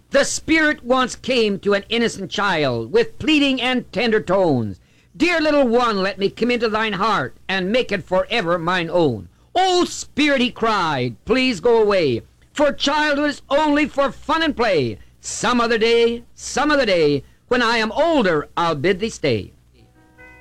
The Spirit once came to an innocent child with pleading and tender tones. Dear little one, let me come into thine heart and make it forever mine own. O Spirit, he cried, please go away, for childhood is only for fun and play. Some other day, when I am older, I'll bid thee stay.